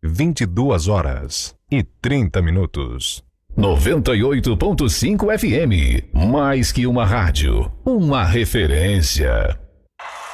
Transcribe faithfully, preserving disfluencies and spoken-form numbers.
vinte e duas horas e trinta minutos. noventa e oito ponto cinco F M. Mais que uma rádio, uma referência.